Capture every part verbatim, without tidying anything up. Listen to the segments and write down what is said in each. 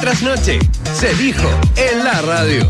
Trasnoche, se dijo en la radio.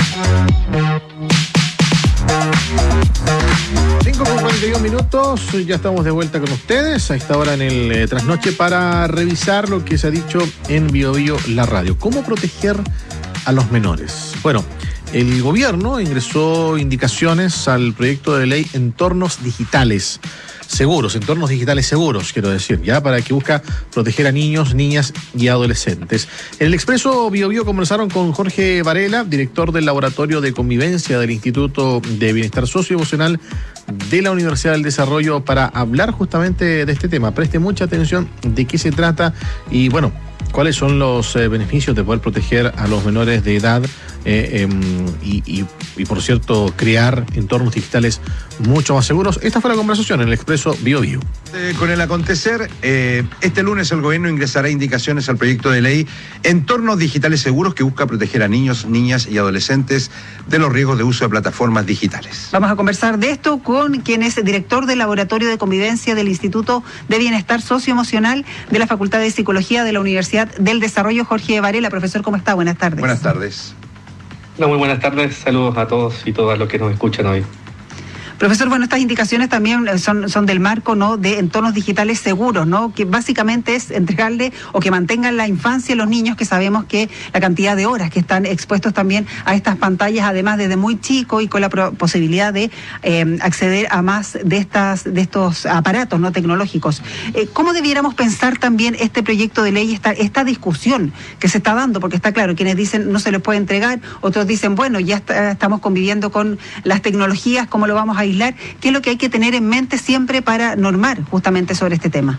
cinco con cuarenta y dos minutos, ya estamos de vuelta con ustedes a esta hora en el eh, Trasnoche para revisar lo que se ha dicho en Bio Bio la radio. ¿Cómo proteger a los menores? Bueno, el gobierno ingresó indicaciones al proyecto de ley Entornos Digitales Seguros, entornos digitales seguros, quiero decir, ya para que busca proteger a niños, niñas y adolescentes. En el Expreso Bio Bio conversaron con Jorge Varela, director del Laboratorio de Convivencia del Instituto de Bienestar Socioemocional de la Universidad del Desarrollo, para hablar justamente de este tema. Preste mucha atención de qué se trata y, bueno, cuáles son los eh, beneficios de poder proteger a los menores de edad eh, eh, y, y, y, por cierto, crear entornos digitales mucho más seguros. Esta fue la conversación en el Expreso Bio Bio. Eh, con el acontecer, eh, este lunes el gobierno ingresará indicaciones al proyecto de ley Entornos Digitales Seguros, que busca proteger a niños, niñas y adolescentes de los riesgos de uso de plataformas digitales. Vamos a conversar de esto con quien es director del Laboratorio de Convivencia del Instituto de Bienestar Socioemocional de la Facultad de Psicología de la Universidad del Desarrollo, Jorge Varela. Profesor, ¿cómo está? Buenas tardes. Buenas tardes. No, muy buenas tardes. Saludos a todos y todas los que nos escuchan hoy. Profesor, bueno, estas indicaciones también son, son del marco, ¿no?, de entornos digitales seguros, ¿no?, que básicamente es entregarle o que mantengan la infancia a los niños, que sabemos que la cantidad de horas que están expuestos también a estas pantallas, además desde muy chico y con la posibilidad de eh, acceder a más de estas de estos aparatos no tecnológicos. Eh, ¿Cómo debiéramos pensar también este proyecto de ley, esta, esta discusión que se está dando? Porque está claro, quienes dicen no se les puede entregar, otros dicen, bueno, ya está, estamos conviviendo con las tecnologías, ¿cómo lo vamos a aislar? ¿Qué es lo que hay que tener en mente siempre para normar justamente sobre este tema?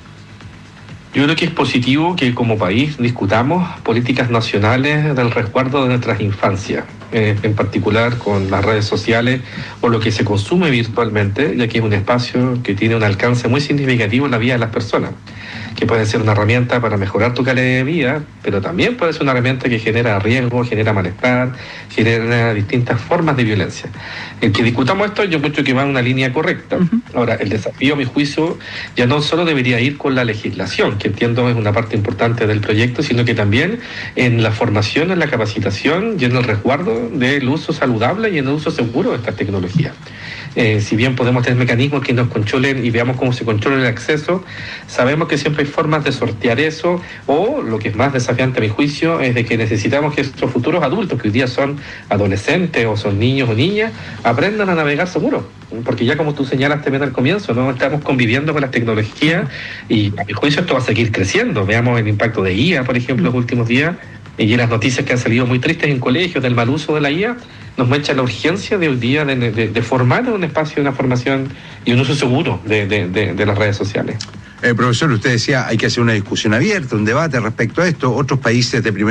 Yo creo que es positivo que como país discutamos políticas nacionales del resguardo de nuestras infancias, eh, en particular con las redes sociales o lo que se consume virtualmente, ya que es un espacio que tiene un alcance muy significativo en la vida de las personas, que puede ser una herramienta para mejorar tu calidad de vida, pero también puede ser una herramienta que genera riesgo, genera malestar, genera distintas formas de violencia. El que discutamos esto, yo creo que va en una línea correcta. Uh-huh. Ahora, el desafío, a mi juicio, ya no solo debería ir con la legislación, que entiendo es una parte importante del proyecto, sino que también en la formación, en la capacitación y en el resguardo del uso saludable y en el uso seguro de estas tecnologías. Eh, si bien podemos tener mecanismos que nos controlen y veamos cómo se controla el acceso, sabemos que siempre hay formas de sortear eso, o lo que es más desafiante a mi juicio es de que necesitamos que estos futuros adultos, que hoy día son adolescentes o son niños o niñas, aprendan a navegar seguro, porque ya como tú señalaste bien al comienzo, no estamos conviviendo con las tecnologías y a mi juicio esto va a seguir creciendo. Veamos el impacto de I A, por ejemplo, los últimos días, y las noticias que han salido muy tristes en colegios del mal uso de la I A, nos muestra la urgencia de hoy día de, de, de formar un espacio, una formación y un uso seguro de, de, de, de las redes sociales. Eh, profesor, usted decía hay que hacer una discusión abierta, un debate respecto a esto. Otros países de primer